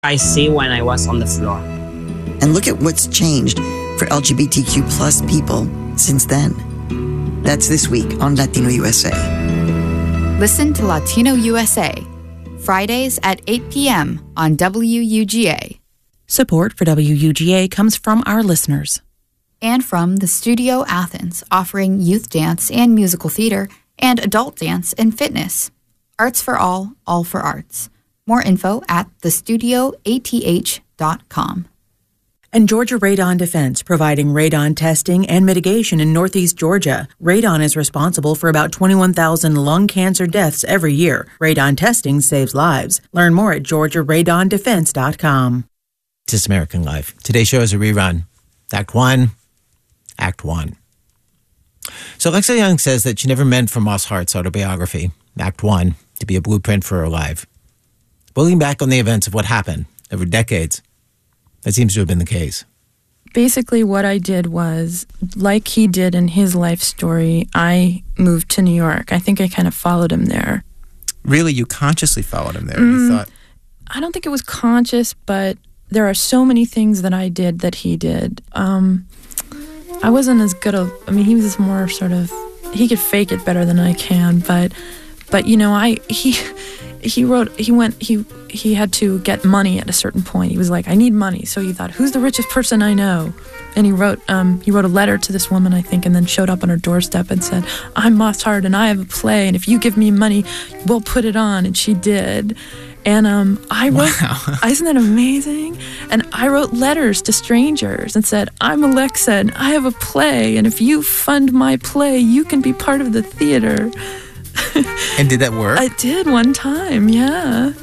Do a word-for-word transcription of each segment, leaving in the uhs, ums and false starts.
I see when I was on the floor. And look at what's changed for L G B T Q plus people since then. That's this week on Latino U S A. Listen to Latino U S A, Fridays at eight p.m. on W U G A. Support for W U G A comes from our listeners. And from the Studio Athens, offering youth dance and musical theater and adult dance and fitness. Arts for all, all for arts. More info at the studio a t h dot com. And Georgia Radon Defense, providing radon testing and mitigation in Northeast Georgia. Radon is responsible for about twenty-one thousand lung cancer deaths every year. Radon testing saves lives. Learn more at georgia radon defense dot com. This American Life. Today's show is a rerun. Act one, Act one. So Alexa Young says that she never meant for Moss Hart's autobiography, Act one, to be a blueprint for her life. Looking back on the events of what happened over decades, that seems to have been the case. Basically, what I did was, like he did in his life story, I moved to New York. I think I kind of followed him there. Really? You consciously followed him there? Mm, you thought? I don't think it was conscious, but there are so many things that I did that he did. Um, I wasn't as good of, I mean, he was more sort of, he could fake it better than I can, but, but you know, I, he... He wrote, he went, he he had to get money at a certain point. He was like, I need money. So he thought, who's the richest person I know? And he wrote, um, he wrote a letter to this woman, I think, and then showed up on her doorstep and said, I'm Moss Hart and I have a play. And if you give me money, we'll put it on. And she did. And um, I wrote, wow. Isn't that amazing? And I wrote letters to strangers and said, I'm Alexa and I have a play. And if you fund my play, you can be part of the theater. And did that work? I did one time, yeah.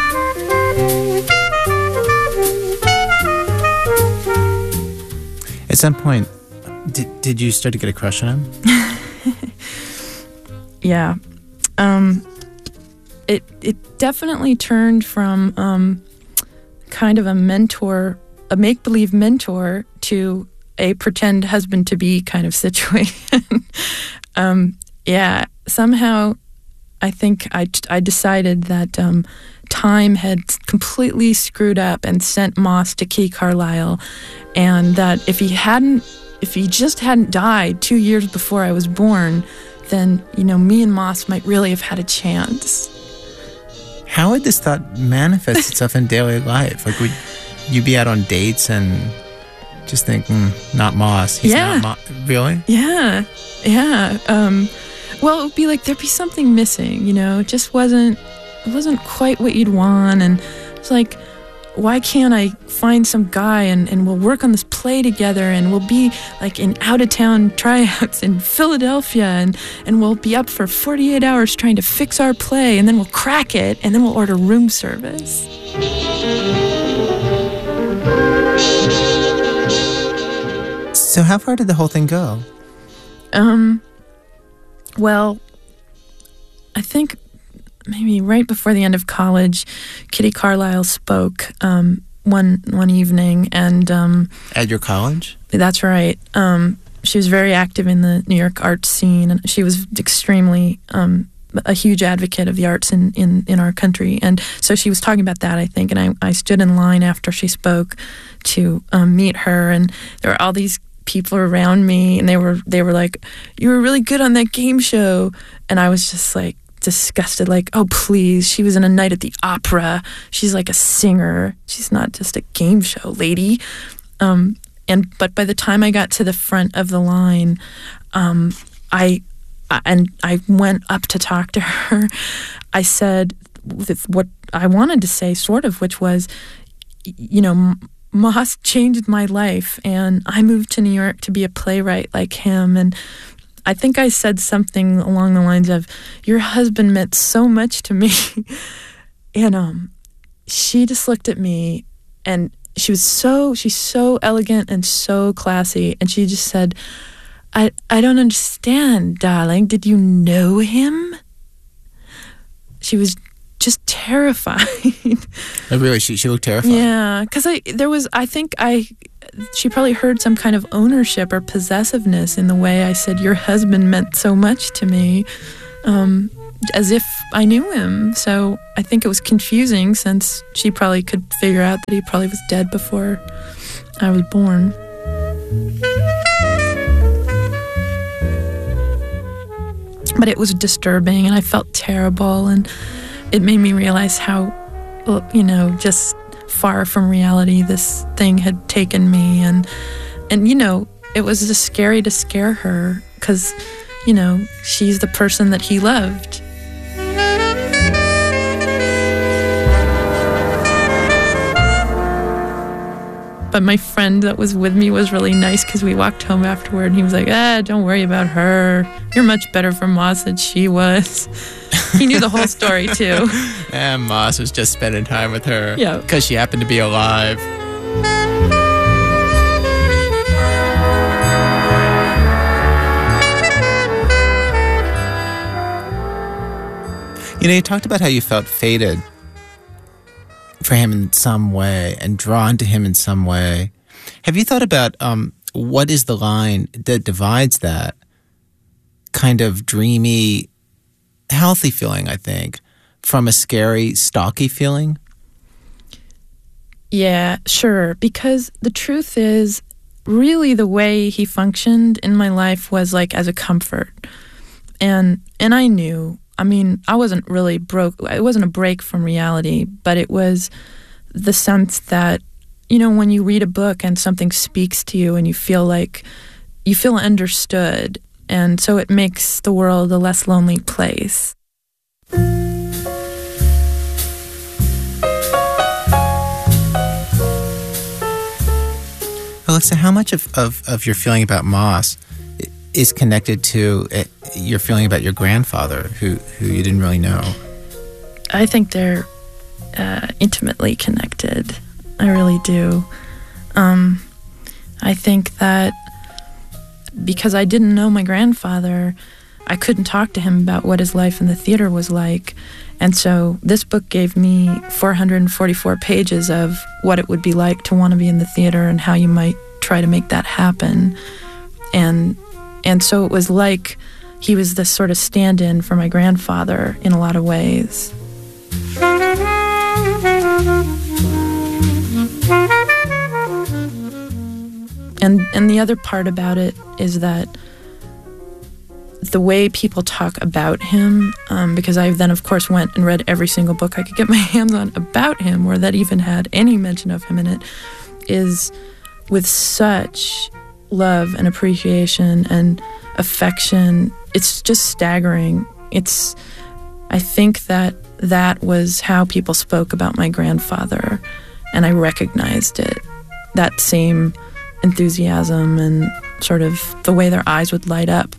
At some point, did, did you start to get a crush on him? Yeah. Um, it it definitely turned from um, kind of a mentor, a make-believe mentor, to a pretend husband-to-be kind of situation. um, yeah, somehow I think I, I decided that um, time had completely screwed up and sent Moss to Kitty Carlisle, and that if he hadn't, if he just hadn't died two years before I was born, then, you know, me and Moss might really have had a chance. How would this thought manifest itself in daily life? Like, would you be out on dates and just think, mm, not Moss? He's yeah. not Moss. Really? Yeah. Yeah. Um, well, it would be like there'd be something missing, you know? It just wasn't, it wasn't quite what you'd want. And it's like, why can't I find some guy and, and we'll work on this play together and we'll be like in out-of-town tryouts in Philadelphia and, and we'll be up for forty-eight hours trying to fix our play and then we'll crack it and then we'll order room service. So how far did the whole thing go? Um, well, I think maybe right before the end of college, Kitty Carlisle spoke um, one one evening, and um, at your college? That's right. Um, she was very active in the New York arts scene, and she was extremely um, a huge advocate of the arts in, in, in our country. And so she was talking about that, I think, and I, I stood in line after she spoke to um, meet her, and there were all these people around me, and they were they were like, "You were really good on that game show," and I was just like, disgusted, like, oh please, she was in A Night at the Opera, she's like a singer, she's not just a game show lady. Um, and but by the time I got to the front of the line, um, I, I and I went up to talk to her. I said what I wanted to say, sort of, which was, you know, Moss changed my life, and I moved to New York to be a playwright like him. And I think I said something along the lines of, your husband meant so much to me. And um, she just looked at me, and she was so, she's so elegant and so classy. And she just said, I, I don't understand, darling. Did you know him? She was just terrified. Oh, really? She, she looked terrified? Yeah, because I, there was, I think I... she probably heard some kind of ownership or possessiveness in the way I said, your husband meant so much to me. Um, as if I knew him. So I think it was confusing since she probably could figure out that he probably was dead before I was born. But it was disturbing, and I felt terrible, and it made me realize how, you know, just far from reality this thing had taken me. And, and you know, it was just scary to scare her because, you know, she's the person that he loved. But my friend that was with me was really nice because we walked home afterward and he was like, ah, don't worry about her. You're much better for Moss than she was. He knew the whole story too. And Moss was just spending time with her. Yeah. Because she happened to be alive. You know, you talked about how you felt fated for him in some way and drawn to him in some way. Have you thought about um, what is the line that divides that kind of dreamy, healthy feeling, I think, from a scary, stalky feeling? Yeah, sure. Because the truth is, really the way he functioned in my life was like as a comfort. And and I knew, I mean, I wasn't really broke. It wasn't a break from reality, but it was the sense that, you know, when you read a book and something speaks to you and you feel like, you feel understood. And so it makes the world a less lonely place. Alexa, how much of, of, of your feeling about Moss is connected to uh, your feeling about your grandfather, who, who you didn't really know? I think they're uh, intimately connected. I really do. Um, I think that because I didn't know my grandfather, I couldn't talk to him about what his life in the theater was like. And so this book gave me four hundred forty-four pages of what it would be like to want to be in the theater and how you might try to make that happen. And and so it was like he was this sort of stand-in for my grandfather in a lot of ways. And and the other part about it is that the way people talk about him, um, because I then, of course, went and read every single book I could get my hands on about him or that even had any mention of him in it, is with such love and appreciation and affection. It's just staggering. It's, I think that that was how people spoke about my grandfather, and I recognized it. That same enthusiasm and sort of the way their eyes would light up.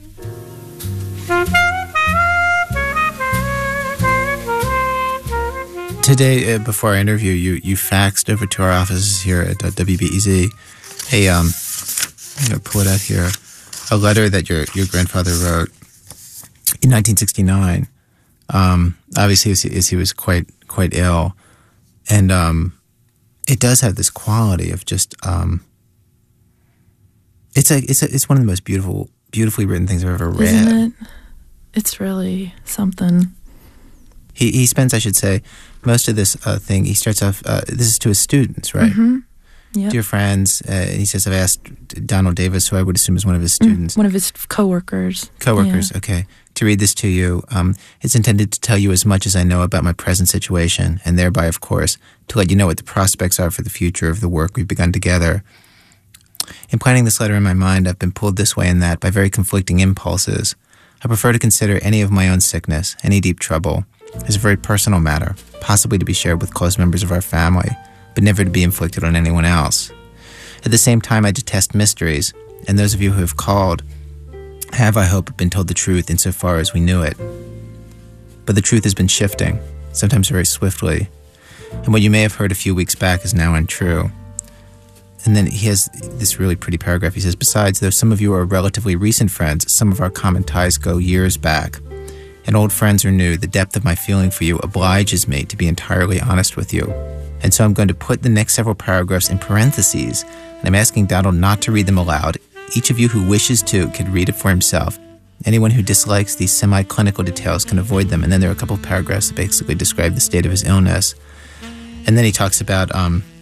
Today, uh, before our interview, you, you faxed over to our offices here at uh, W B E Z a, um, I'm going to pull it out here, a letter that your, your grandfather wrote in nineteen sixty-nine. Um, obviously, as he, as he was quite quite ill. And um, it does have this quality of just, um, it's, a, it's, a, it's one of the most beautiful, beautifully written things I've ever read. Isn't it? It's really something. He he spends, I should say, most of this uh, thing, he starts off, uh, this is to his students, right? Mm-hmm. Yep. Dear friends, uh, he says, I've asked Donald Davis, who I would assume is one of his students. Mm, one of his co-workers. Co-workers, Yeah. Okay. To read this to you. Um, it's intended to tell you as much as I know about my present situation, and thereby, of course, to let you know what the prospects are for the future of the work we've begun together. In planning this letter in my mind, I've been pulled this way and that by very conflicting impulses. I prefer to consider any of my own sickness, any deep trouble, as a very personal matter, possibly to be shared with close members of our family, but never to be inflicted on anyone else. At the same time, I detest mysteries, and those of you who have called have, I hope, been told the truth insofar as we knew it. But the truth has been shifting, sometimes very swiftly, and what you may have heard a few weeks back is now untrue. And then he has this really pretty paragraph. He says, besides, though some of you are relatively recent friends, some of our common ties go years back. And old friends or new, the depth of my feeling for you obliges me to be entirely honest with you. And so I'm going to put the next several paragraphs in parentheses, and I'm asking Donald not to read them aloud. Each of you who wishes to can read it for himself. Anyone who dislikes these semi-clinical details can avoid them. And then there are a couple of paragraphs that basically describe the state of his illness. And then he talks about um,